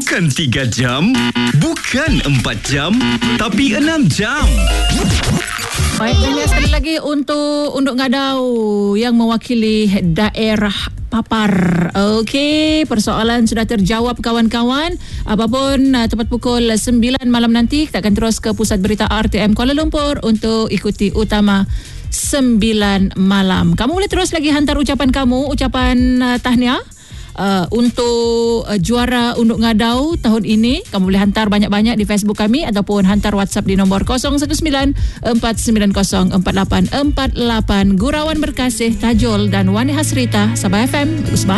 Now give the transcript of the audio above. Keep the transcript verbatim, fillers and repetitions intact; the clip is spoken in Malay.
Bukan tiga jam, bukan empat jam, tapi enam jam. Baik, dan sekali lagi untuk Unduk Ngadau yang mewakili daerah Papar. Okey, persoalan sudah terjawab kawan-kawan. Apapun uh, tepat pukul sembilan malam nanti kita akan terus ke Pusat Berita R T M Kuala Lumpur untuk ikuti utama sembilan malam. Kamu boleh terus lagi hantar ucapan kamu, ucapan uh, tahniah Uh, untuk uh, juara Unduk Ngadau tahun ini. Kamu boleh hantar banyak-banyak di Facebook kami ataupun hantar WhatsApp di nombor kosong satu sembilan empat sembilan kosong empat lapan empat lapan. Gurauan Berkasih, Tajul dan Wani Hasrita, Sabah F M. Bagus banget.